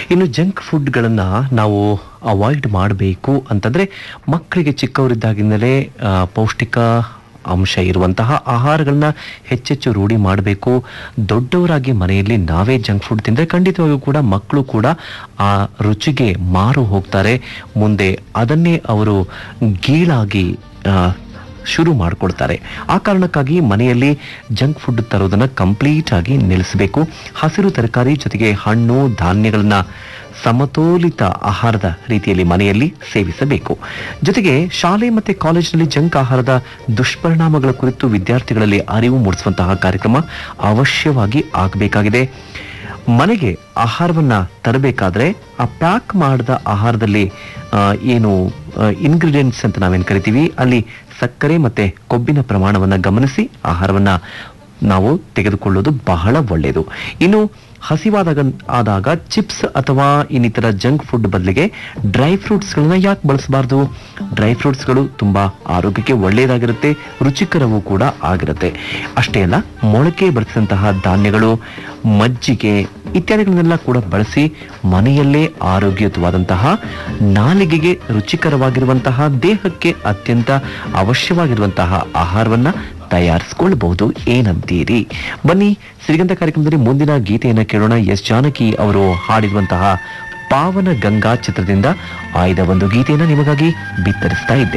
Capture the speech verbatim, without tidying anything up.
ಇನ್ನು ಜಂಕ್ ಫುಡ್ಗಳನ್ನು ನಾವು ಅವಾಯ್ಡ್ ಮಾಡಬೇಕು ಅಂತಂದರೆ ಮಕ್ಕಳಿಗೆ ಚಿಕ್ಕವರಿದ್ದಾಗಿಂದಲೇ ಆ, ಪೌಷ್ಟಿಕ ಅಂಶ ಇರುವಂತಹ ಆಹಾರಗಳನ್ನ ಹೆಚ್ಚೆಚ್ಚು ರೂಢಿ ಮಾಡಬೇಕು. ದೊಡ್ಡವರಾಗಿ ಮನೆಯಲ್ಲಿ ನಾವೇ ಜಂಕ್ ಫುಡ್ ತಿಂದರೆ ಖಂಡಿತವಾಗಿಯೂ ಕೂಡ ಮಕ್ಕಳು ಕೂಡ ಆ ರುಚಿಗೆ ಮಾರು ಹೋಗ್ತಾರೆ. ಮುಂದೆ ಅದನ್ನೇ ಅವರು ಗೀಳಾಗಿ ಆ, ಶುರು ಮಾಡಿಕೊಡ್ತಾರೆ. ಆ ಕಾರಣಕ್ಕಾಗಿ ಮನೆಯಲ್ಲಿ ಜಂಕ್ ಫುಡ್ ತರೋದನ್ನು ಕಂಪ್ಲೀಟ್ ಆಗಿ ನಿಲ್ಲಿಸಬೇಕು. ಹಸಿರು ತರಕಾರಿ ಜೊತೆಗೆ ಹಣ್ಣು ಧಾನ್ಯಗಳನ್ನ ಸಮತೋಲಿತ ಆಹಾರದ ರೀತಿಯಲ್ಲಿ ಮನೆಯಲ್ಲಿ ಸೇವಿಸಬೇಕು. ಜೊತೆಗೆ ಶಾಲೆ ಮತ್ತು ಕಾಲೇಜಿನಲ್ಲಿ ಜಂಕ್ ಆಹಾರದ ದುಷ್ಪರಿಣಾಮಗಳ ಕುರಿತು ವಿದ್ಯಾರ್ಥಿಗಳಲ್ಲಿ ಅರಿವು ಮೂಡಿಸುವಂತಹ ಕಾರ್ಯಕ್ರಮ ಅವಶ್ಯವಾಗಿ ಆಗಬೇಕಾಗಿದೆ. ಮನೆಗೆ ಆಹಾರವನ್ನ ತರಬೇಕಾದ್ರೆ ಆ ಪ್ಯಾಕ್ ಮಾಡಿದ ಆಹಾರದಲ್ಲಿ ಆ, ಏನು ಇಂಗ್ರೀಡಿಯೆಂಟ್ಸ್ ಅಂತ ನಾವೇನು ಕರಿತೀವಿ ಅಲ್ಲಿ ಸಕ್ಕರೆ ಮತ್ತೆ ಕೊಬ್ಬಿನ ಪ್ರಮಾಣವನ್ನ ಗಮನಿಸಿ ಆಹಾರವನ್ನ ನಾವು ತೆಗೆದುಕೊಳ್ಳೋದು ಬಹಳ ಒಳ್ಳೆಯದು. ಇನ್ನು ಹಸಿವಾದಾಗ ಆದಾಗ ಚಿಪ್ಸ್ ಅಥವಾ ಇನ್ನಿತರ ಜಂಕ್ ಫುಡ್ ಬದಲಿಗೆ ಡ್ರೈ ಫ್ರೂಟ್ಸ್ಗಳನ್ನ ಯಾಕೆ ಬಳಸಬಾರ್ದು? ಡ್ರೈ ಫ್ರೂಟ್ಸ್ಗಳು ತುಂಬಾ ಆರೋಗ್ಯಕ್ಕೆ ಒಳ್ಳೆಯದಾಗಿರುತ್ತೆ, ರುಚಿಕರವೂ ಕೂಡ ಆಗಿರುತ್ತೆ. ಅಷ್ಟೇ ಅಲ್ಲ, ಮೊಳಕೆ ಬರಿಸಿದಂತಹ ಧಾನ್ಯಗಳು, ಮಜ್ಜಿಗೆ ಇತ್ಯಾದಿಗಳನ್ನೆಲ್ಲ ಕೂಡ ಬಳಸಿ ಮನೆಯಲ್ಲೇ ಆರೋಗ್ಯಯುತವಾದಂತಹ ನಾಲಿಗೆಗೆ ರುಚಿಕರವಾಗಿರುವಂತಹ ದೇಹಕ್ಕೆ ಅತ್ಯಂತ ಅವಶ್ಯವಾಗಿರುವಂತಹ ಆಹಾರವನ್ನ ತಯಾರಿಸಿಕೊಳ್ಳಬಹುದು. ಏನಂತೀರಿ? ಬನ್ನಿ, ಸಿರಿಗಂಧ ಕಾರ್ಯಕ್ರಮದಲ್ಲಿ ಮುಂದಿನ ಗೀತೆಯನ್ನು ಕೇಳೋಣ. ಎಸ್ ಜಾನಕಿ ಅವರು ಹಾಡಿರುವಂತಹ ಪಾವನ ಗಂಗಾ ಚಿತ್ರದಿಂದ ಆಯ್ದ ಒಂದು ಗೀತೆಯನ್ನು ನಿಮಗಾಗಿ ಬಿತ್ತರಿಸ್ತಾ ಇದ್ದೆ.